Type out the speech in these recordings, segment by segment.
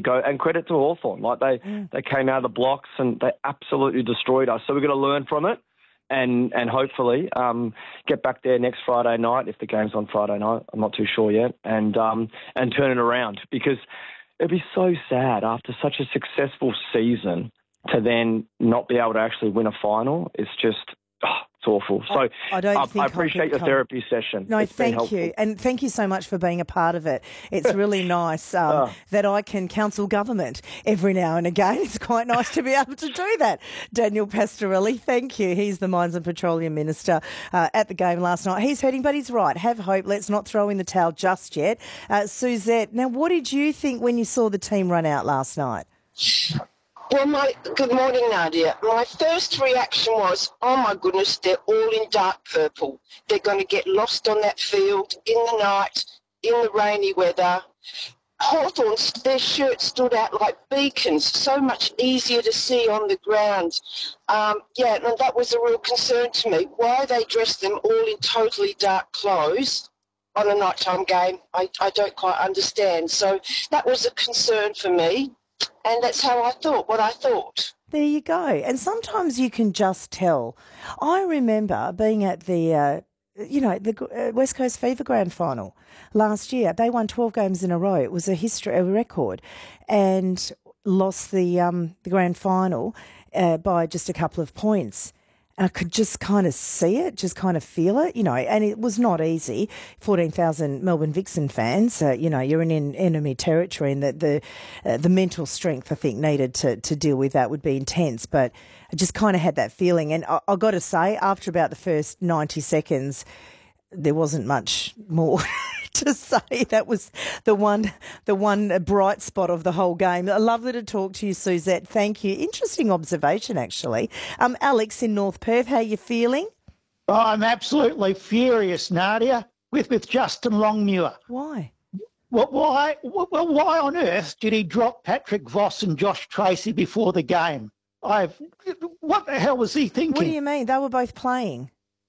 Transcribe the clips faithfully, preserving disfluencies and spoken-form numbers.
go. And credit to Hawthorn. Like, they, mm. they came out of the blocks and they absolutely destroyed us. So we've got to learn from it and, and hopefully um, get back there next Friday night, if the game's on Friday night. I'm not too sure yet. And, um, and turn it around, because it'd be so sad after such a successful season to then not be able to actually win a final. It's just... Oh, it's awful. So I, I don't I, think I appreciate your come. therapy session. No, it's thank you. And thank you so much for being a part of it. It's really nice um, oh. that I can counsel government every now and again. It's quite nice to be able to do that. Daniel Pastorelli, thank you. He's the Mines and Petroleum Minister uh, at the game last night. He's hurting, but he's right. Have hope. Let's not throw in the towel just yet. Uh, Suzette, now what did you think when you saw the team run out last night? Well, my good morning, Nadia. My first reaction was, oh, my goodness, they're all in dark purple. They're going to get lost on that field in the night, in the rainy weather. Hawthorn's, their shirts stood out like beacons, so much easier to see on the ground. Um, yeah, and that was a real concern to me. Why they dressed them all in totally dark clothes on a nighttime game, I, I don't quite understand. So that was a concern for me. And that's how I thought, what I thought. There you go. And sometimes you can just tell. I remember being at the, uh, you know, the uh, West Coast Fever Grand Final last year. They won twelve games in a row. It was a history, a record, and lost the um, the grand final uh, by just a couple of points. I could just kind of see it, just kind of feel it, you know, and it was not easy. fourteen thousand Melbourne Vixen fans, uh, you know, you're in, in enemy territory, and the the, uh, the mental strength, I think, needed to, to deal with that would be intense. But I just kind of had that feeling. And I, I got to say, after about the first ninety seconds, there wasn't much more to say. That was the one the one bright spot of the whole game. Lovely to talk to you, Suzette. Thank you. Interesting observation, actually. Um, Alex in North Perth, how are you feeling? Oh, I'm absolutely furious, Nadia, with, with Justin Longmuir. Why? Well, why, well, why on earth did he drop Patrick Voss and Josh Tracy before the game? I've, what the hell was he thinking? What do you mean? They were both playing.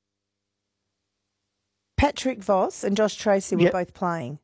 Patrick Voss and Josh Tracy were yep. both playing.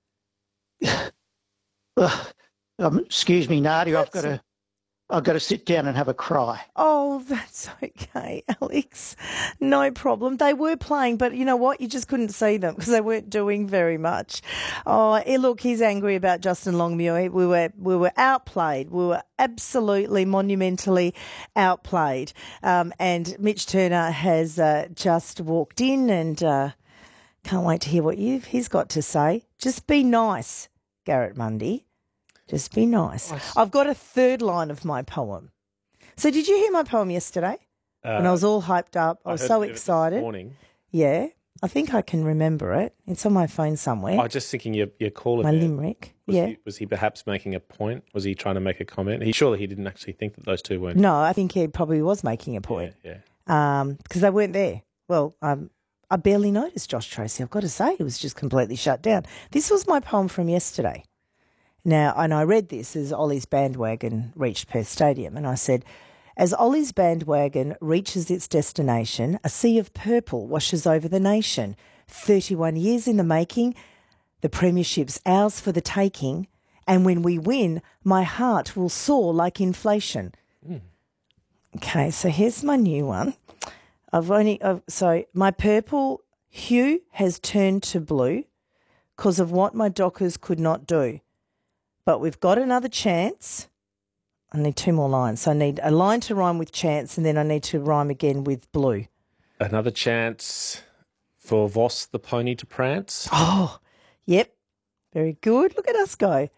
uh, um, excuse me, Nadia. That's I've got to, I've got to sit down and have a cry. Oh, that's okay, Alex. No problem. They were playing, but you know what? You just couldn't see them because they weren't doing very much. Oh, look, he's angry about Justin Longmuir. We were, we were outplayed. We were absolutely monumentally outplayed. Um, and Mitch Turner has uh, just walked in and. Uh, Can't wait to hear what you've he's got to say. Just be nice, Garrett Mundy. Just be nice. nice. I've got a third line of my poem. So did you hear my poem yesterday? Uh, when I was all hyped up. I was I so excited. This morning. Yeah. I think I can remember it. It's on my phone somewhere. I was just thinking your, your caller. My there, limerick. Was yeah. He, was he perhaps making a point? Was he trying to make a comment? He Surely he didn't actually think that those two weren't. No, I think he probably was making a point. Yeah. yeah. Um, because they weren't there. Well, um, I barely noticed Josh Tracy, I've got to say. He was just completely shut down. This was my poem from yesterday. Now, and I read this as Ollie's bandwagon reached Perth Stadium, and I said, as Ollie's bandwagon reaches its destination, a sea of purple washes over the nation. thirty-one years in the making, the premiership's ours for the taking, and when we win, my heart will soar like inflation. Mm. Okay, so here's my new one. I've only uh, so my purple hue has turned to blue because of what my Dockers could not do. But we've got another chance. I need two more lines. So I need a line to rhyme with chance, and then I need to rhyme again with blue. Another chance for Voss the pony to prance. Oh, yep. Very good. Look at us go.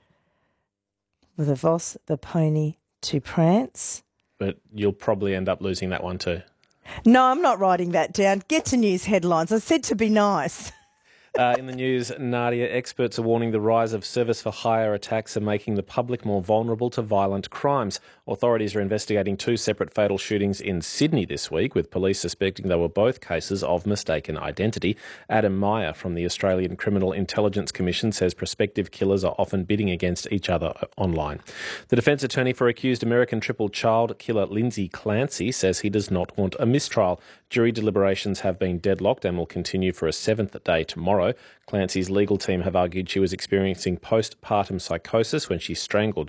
With a Voss the pony to prance. But you'll probably end up losing that one too. No, I'm not writing that down. Get to news headlines. I said to be nice. Uh, in the news, Nadia, experts are warning the rise of service for hire attacks are making the public more vulnerable to violent crimes. Authorities are investigating two separate fatal shootings in Sydney this week, with police suspecting they were both cases of mistaken identity. Adam Meyer from the Australian Criminal Intelligence Commission says prospective killers are often bidding against each other online. The defence attorney for accused American triple child killer Lindsay Clancy says he does not want a mistrial. Jury deliberations have been deadlocked and will continue for a seventh day tomorrow. Clancy's legal team have argued she was experiencing postpartum psychosis when she strangled